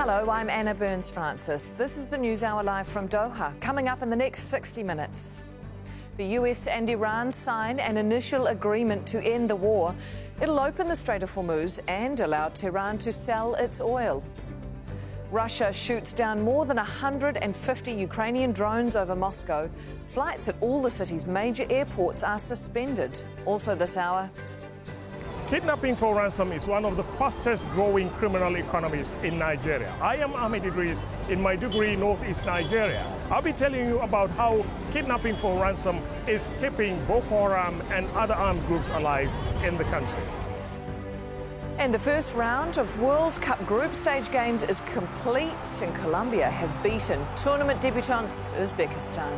Hello, I'm Anna Burns-Francis. This is the News Hour live from Doha. Coming up in the next 60 minutes. The US and Iran sign an initial agreement to end the war. It'll open the Strait of Hormuz and allow Tehran to sell its oil. Russia shoots down more than 150 Ukrainian drones over Moscow. Flights at all the city's major airports are suspended. Also this hour. Kidnapping for ransom is one of the fastest growing criminal economies in Nigeria. I am Ahmed Idris in Maiduguri, northeast Nigeria. I'll be telling you about how kidnapping for ransom is keeping Boko Haram and other armed groups alive in the country. And the first round of World Cup group stage games is complete, and Colombia have beaten tournament debutants Uzbekistan.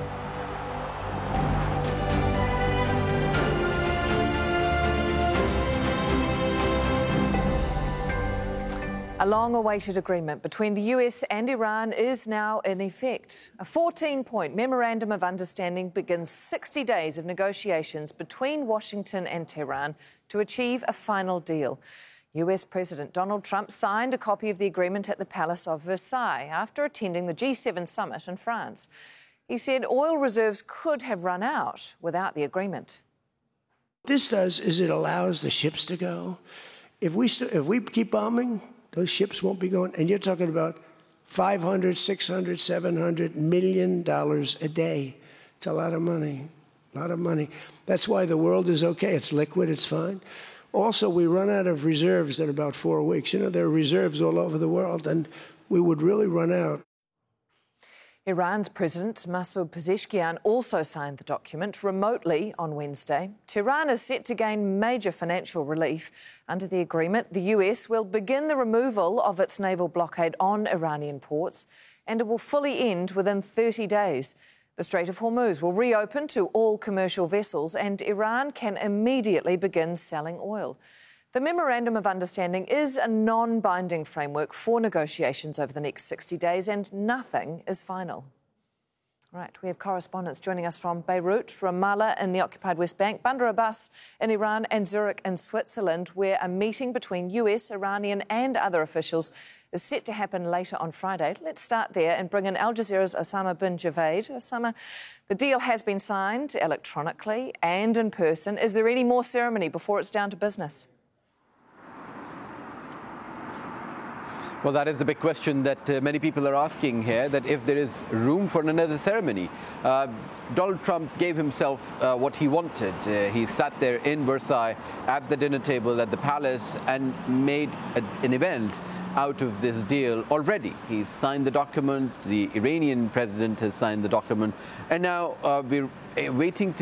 A long-awaited agreement between the US and Iran is now in effect. A 14-point memorandum of understanding begins 60 days of negotiations between Washington and Tehran to achieve a final deal. US President Donald Trump signed a copy of the agreement at the Palace of Versailles after attending the G7 summit in France. He said oil reserves could have run out without the agreement. What this does is it allows the ships to go. If we keep bombing, those ships won't be going. And you're talking about $500, $600, $700 million a day. It's a lot of money, a lot of money. That's why the world is okay. It's liquid, it's fine. Also, we run out of reserves in about 4 weeks. You know, there are reserves all over the world, and we would really run out. Iran's President Masoud Pezeshkian also signed the document remotely on Wednesday. Tehran is set to gain major financial relief. Under the agreement, the US will begin the removal of its naval blockade on Iranian ports, and it will fully end within 30 days. The Strait of Hormuz will reopen to all commercial vessels, and Iran can immediately begin selling oil. The Memorandum of Understanding is a non-binding framework for negotiations over the next 60 days, and nothing is final. All right, we have correspondents joining us from Beirut, Ramallah in the occupied West Bank, Bandar Abbas in Iran and Zurich in Switzerland, where a meeting between US, Iranian and other officials is set to happen later on Friday. Let's start there and bring in Al Jazeera's Osama bin Javaid. Osama, the deal has been signed electronically and in person. Is there any more ceremony before it's down to business? Well, that is the big question that many people are asking here, that if there is room for another ceremony. Donald Trump gave himself what he wanted. He sat there in Versailles at the dinner table at the palace and made an event out of this deal already. He's signed the document, the Iranian president has signed the document, and now we're waiting to